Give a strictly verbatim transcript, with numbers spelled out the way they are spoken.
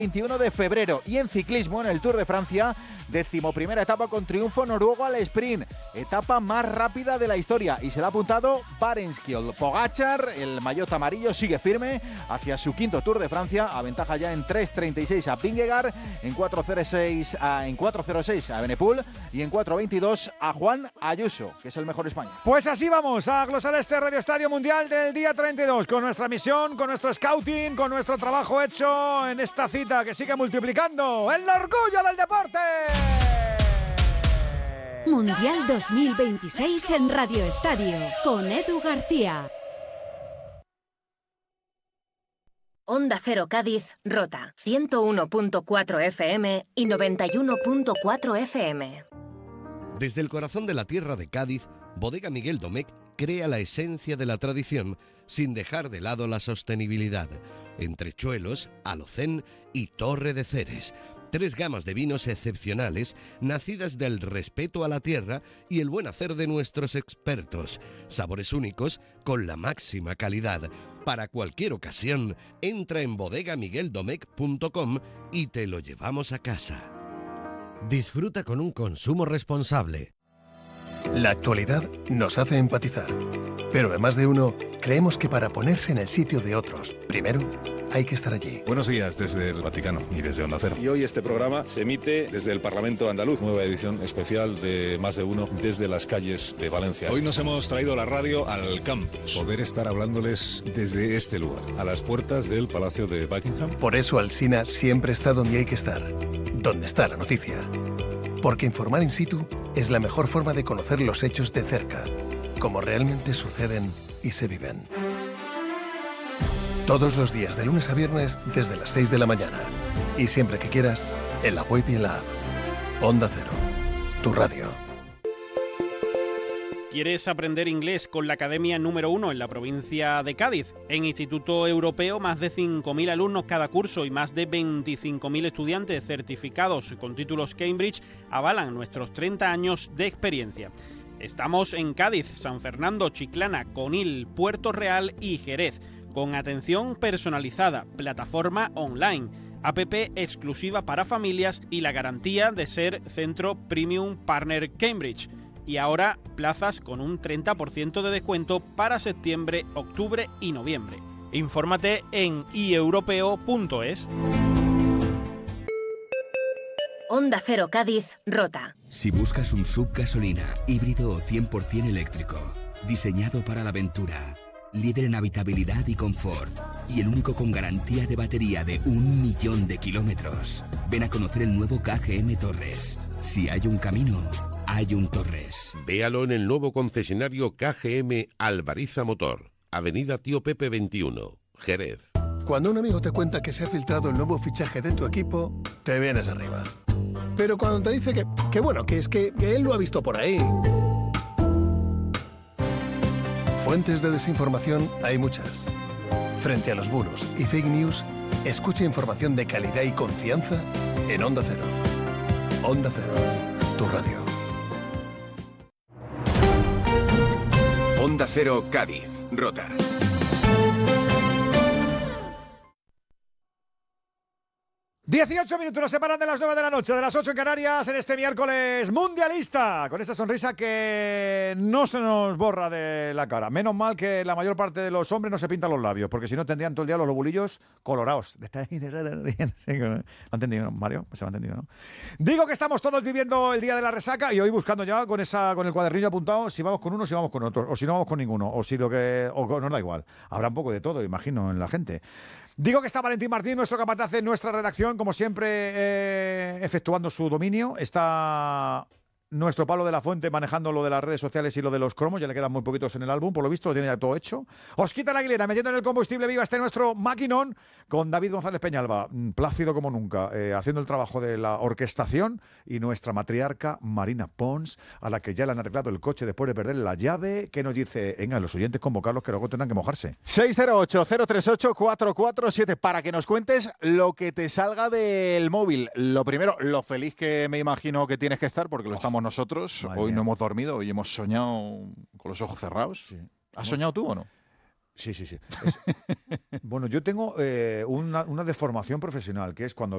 veintiuno de febrero. Y en ciclismo, en el Tour de Francia, decimoprimera etapa con triunfo noruego al sprint, etapa más rápida de la historia, y se le ha apuntado Barenskiol. Pogačar, el maillot amarillo, sigue firme hacia su quinto Tour de Francia, aventaja ya en tres treinta y seis a Vingegaard, en cuatro cero seis a, en cuatro cero seis a Benepul y en cuatro veintidós a Juan Ayuso, que es el mejor España. Pues así vamos a glosar este Radio Estadio Mundial del día treinta y dos, con nuestra misión, con nuestro scouting, con nuestro trabajo hecho en esta cita que sigue multiplicando el orgullo del deporte. Mundial dos mil veintiséis en Radio Estadio, con Edu García. Onda Cero Cádiz, Rota, ciento uno punto cuatro F M y noventa y uno punto cuatro F M. Desde el corazón de la tierra de Cádiz, Bodega Miguel Domecq crea la esencia de la tradición sin dejar de lado la sostenibilidad. Entrechuelos, Alocén y Torre de Ceres. Tres gamas de vinos excepcionales, nacidas del respeto a la tierra y el buen hacer de nuestros expertos. Sabores únicos con la máxima calidad. Para cualquier ocasión, entra en bodega miguel domecq punto com y te lo llevamos a casa. Disfruta con un consumo responsable. La actualidad nos hace empatizar, pero además de uno, creemos que para ponerse en el sitio de otros, primero hay que estar allí. Buenos días desde el Vaticano y desde Onda Cero. Y hoy este programa se emite desde el Parlamento andaluz. Nueva edición especial de Más de Uno desde las calles de Valencia. Hoy nos hemos traído la radio al campus. Poder estar hablándoles desde este lugar, a las puertas del Palacio de Buckingham. Por eso Alsina siempre está donde hay que estar, donde está la noticia. Porque informar in situ es la mejor forma de conocer los hechos de cerca, como realmente suceden y se viven. Todos los días, de lunes a viernes, desde las seis de la mañana. Y siempre que quieras, en la web y en la app. Onda Cero, tu radio. ¿Quieres aprender inglés con la academia número uno en la provincia de Cádiz? En Instituto Europeo, más de cinco mil alumnos cada curso y más de veinticinco mil estudiantes certificados con títulos Cambridge avalan nuestros treinta años de experiencia. Estamos en Cádiz, San Fernando, Chiclana, Conil, Puerto Real y Jerez, con atención personalizada, plataforma online, app exclusiva para familias y la garantía de ser Centro Premium Partner Cambridge. Y ahora plazas con un treinta por ciento de descuento para septiembre, octubre y noviembre. Infórmate en i europeo punto es. Onda Cero Cádiz, Rota. Si buscas un sub gasolina, híbrido o cien por ciento eléctrico, diseñado para la aventura, líder en habitabilidad y confort, y el único con garantía de batería de un millón de kilómetros, ven a conocer el nuevo K G M Torres. Si hay un camino, hay un Torres. Véalo en el nuevo concesionario K G M Alvariza Motor, Avenida Tío Pepe veintiuno, Jerez. Cuando un amigo te cuenta que se ha filtrado el nuevo fichaje de tu equipo, te vienes arriba. Pero cuando te dice que, que bueno, que es que, que él lo ha visto por ahí. Fuentes de desinformación hay muchas. Frente a los bulos y fake news, escucha información de calidad y confianza en Onda Cero. Onda Cero, tu radio. Onda Cero Cádiz, Rota. dieciocho minutos nos separan de las nueve de la noche, de las ocho en Canarias, en este miércoles mundialista, con esa sonrisa que no se nos borra de la cara. Menos mal que la mayor parte de los hombres no se pintan los labios, porque si no tendrían todo el día los lobulillos colorados. ¿Lo han entendido, ¿no, Mario? Se lo ha entendido, ¿no? Digo que estamos todos viviendo el día de la resaca y hoy buscando ya con esa con el cuadernillo apuntado si vamos con uno, si vamos con otro, o si no vamos con ninguno, o si lo que o nos da igual. Habrá un poco de todo, imagino, en la gente. Digo que está Valentín Martín, nuestro capataz en nuestra redacción, como siempre, eh, efectuando su dominio. Está nuestro Pablo de la Fuente manejando lo de las redes sociales y lo de los cromos. Ya le quedan muy poquitos en el álbum, por lo visto lo tiene ya todo hecho. Osquita la Aguilera metiendo en el combustible viva este nuestro maquinón con David González Peñalba, plácido como nunca, eh, haciendo el trabajo de la orquestación, y nuestra matriarca Marina Pons, a la que ya le han arreglado el coche después de perder la llave, que nos dice, venga, los oyentes convocarlos que luego tendrán que mojarse. seis cero ocho, cero tres ocho, cuatro cuatro siete para que nos cuentes lo que te salga del móvil. Lo primero, lo feliz que me imagino que tienes que estar, porque lo estamos nosotros. Vaya. Hoy no hemos dormido, hoy hemos soñado con los ojos cerrados. Sí. ¿Has soñado tú o no? Sí, sí, sí. Es, bueno, yo tengo eh, una, una deformación profesional, que es cuando